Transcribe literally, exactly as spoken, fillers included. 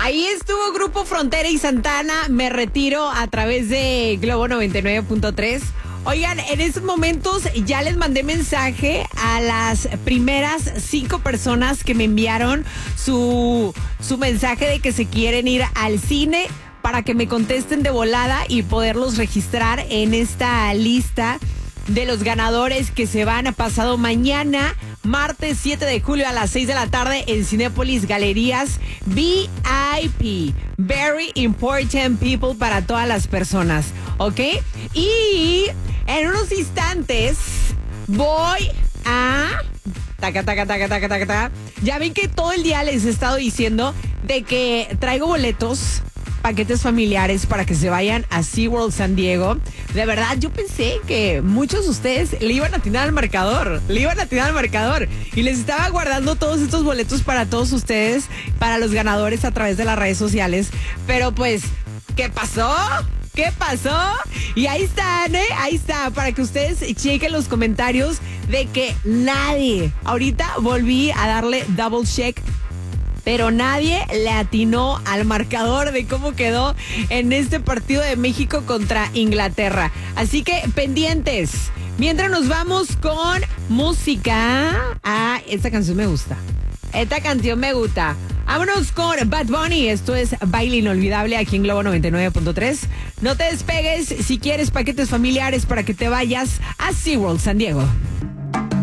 Ahí estuvo Grupo Frontera y Santana. Me retiro a través de Globo noventa y nueve punto tres. Oigan, en estos momentos ya les mandé mensaje a las primeras cinco personas que me enviaron su, su mensaje de que se quieren ir al cine para que me contesten de volada y poderlos registrar en esta lista de los ganadores que se van a pasado mañana, martes siete de julio a las seis de la tarde en Cinépolis Galerías V I P. Very important people para todas las personas, ¿ok? Y en unos instantes voy a... Taca, taca, taca, taca, taca, taca. Ya ven que todo el día les he estado diciendo de que traigo boletos, paquetes familiares para que se vayan a SeaWorld San Diego. De verdad, yo pensé que muchos de ustedes le iban a atinar al marcador, le iban a atinar al marcador. Y les estaba guardando todos estos boletos para todos ustedes, para los ganadores a través de las redes sociales. Pero pues, ¿qué pasó? ¿Qué pasó? Y ahí están, ¿eh? Ahí está, para que ustedes chequen los comentarios de que nadie, ahorita volví a darle double check, pero nadie le atinó al marcador de cómo quedó en este partido de México contra Inglaterra. Así que pendientes. Mientras nos vamos con música. Ah, esta canción me gusta. Esta canción me gusta. Vámonos con Bad Bunny. Esto es Baile Inolvidable aquí en Globo noventa y nueve punto tres. No te despegues si quieres paquetes familiares para que te vayas a SeaWorld San Diego.